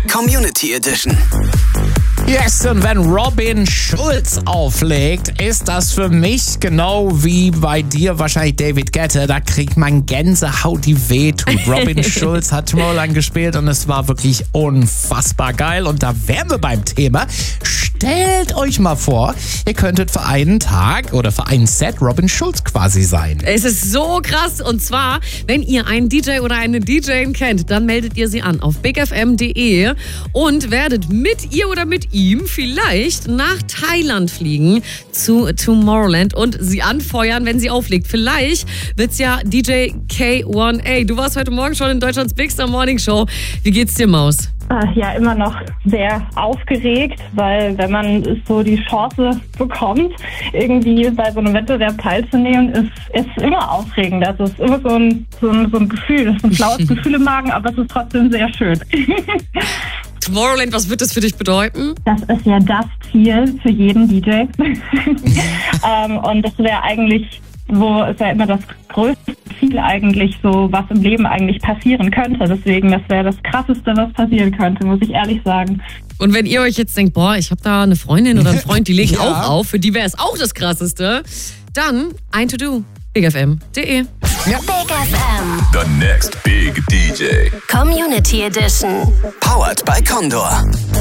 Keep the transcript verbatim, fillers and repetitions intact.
Community Edition. Yes, und wenn Robin Schulz auflegt, ist das für mich genau wie bei dir wahrscheinlich David Guetta. Da kriegt man Gänsehaut, die wehtut. Robin Schulz hat Tomorrowland gespielt und es war wirklich unfassbar geil. Und da wären wir beim Thema. Stellt euch mal vor, ihr könntet für einen Tag oder für ein Set Robin Schulz quasi sein. Es ist so krass. Und zwar, wenn ihr einen D J oder eine D J kennt, dann meldet ihr sie an auf big f m punkt d e und werdet mit ihr oder mit ihm vielleicht nach Thailand fliegen zu Tomorrowland und sie anfeuern, wenn sie auflegt. Vielleicht wird's ja D J K eins A. Du warst heute Morgen schon in Deutschlands Big Star Morning Show. Wie geht's dir, Maus? Ja, immer noch sehr aufgeregt, weil wenn man so die Chance bekommt, irgendwie bei so einem Wettbewerb teilzunehmen, ist es immer aufregend. Also es ist immer so ein, so ein, so ein Gefühl, es ist ein flaues Gefühl im Magen, aber es ist trotzdem sehr schön. Tomorrowland, was wird das für dich bedeuten? Das ist ja das Ziel für jeden D J. ähm, und das wäre eigentlich, wo ist ja immer das größte Ziel eigentlich, so was im Leben eigentlich passieren könnte. Deswegen, das wäre das Krasseste, was passieren könnte, muss ich ehrlich sagen. Und wenn ihr euch jetzt denkt, boah, ich habe da eine Freundin oder einen Freund, die legen Ja. auch auf, für die wäre es auch das Krasseste, dann ein To-Do. big f m punkt d e. Big F M. The next big D J. Community Edition. Powered by Condor.